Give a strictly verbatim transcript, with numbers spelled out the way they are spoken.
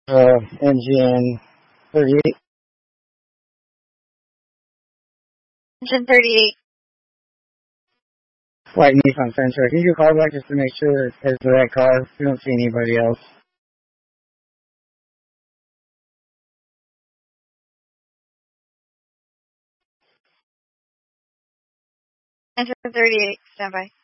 Uh, engine thirty-eight. Engine thirty-eight. White Nissan Sentra. Can you call back just to make sure it's the right car? We don't see anybody else. Engine thirty-eight. Standby.